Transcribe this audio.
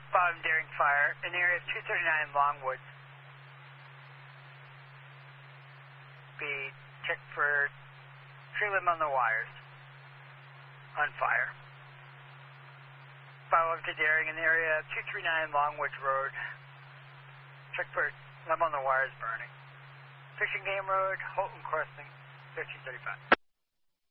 bottom Daring fire in the area of 239 Longwoods. Be checked for tree limb on the wires. On fire. 511 to Daring in the area of 239 Longwoods Road. Check for limb on the wires burning. Fishing Game Road, Holton Crossing, 1335.